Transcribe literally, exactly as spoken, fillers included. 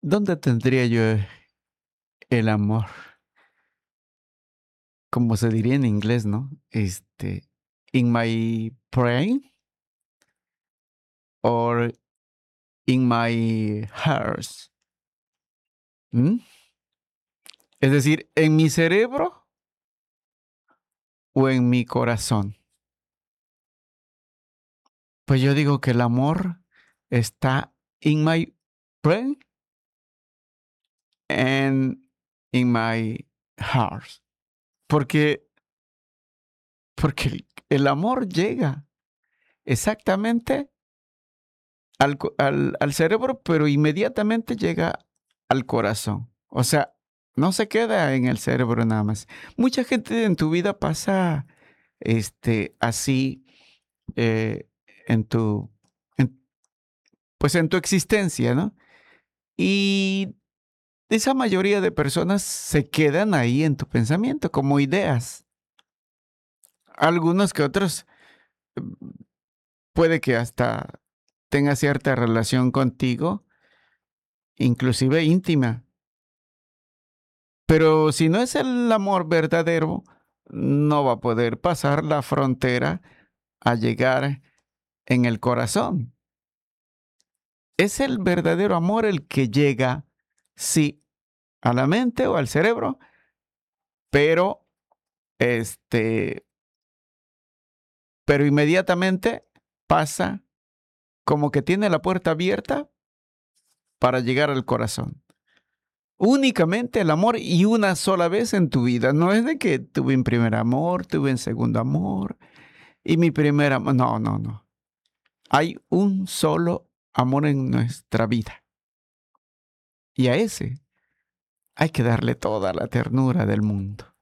¿Dónde tendría yo el amor? Como se diría en inglés, ¿no? Este, in my brain or in my heart. ¿Mm? Es decir, ¿en mi cerebro o en mi corazón? Pues yo digo que el amor está in my brain and in my heart. Porque, porque el, el amor llega exactamente al, co- al, al cerebro, pero inmediatamente llega al corazón. O sea, no se queda en el cerebro nada más. Mucha gente en tu vida pasa este, así eh, en tu, en- pues en tu existencia, ¿no? Y esa mayoría de personas se quedan ahí en tu pensamiento como ideas. Algunos que otros mm, puede que hasta tenga cierta relación contigo, inclusive íntima. Pero si no es el amor verdadero, no va a poder pasar la frontera a llegar en el corazón. Es el verdadero amor el que llega, sí, a la mente o al cerebro, pero este, pero inmediatamente pasa como que tiene la puerta abierta para llegar al corazón. Únicamente el amor y una sola vez en tu vida. No es de que tuve un primer amor, tuve un segundo amor y mi primer amor. No, no, no. Hay un solo amor en nuestra vida. Y a ese hay que darle toda la ternura del mundo.